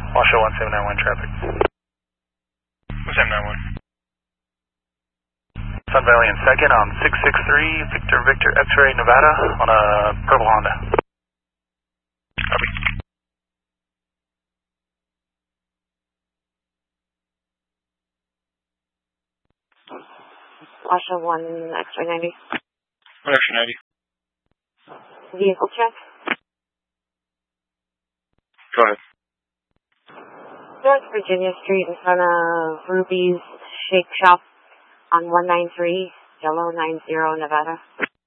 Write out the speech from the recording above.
Washoe 1791 traffic. 1791. Sun Valley and second on 663 Victor Victor X-Ray Nevada on a purple Honda. Copy. Washoe 1 X-Ray 90. 1 X-Ray 90. Vehicle check. Go ahead. North Virginia Street in front of Ruby's Shake Shop on 193, Yellow 90 Nevada.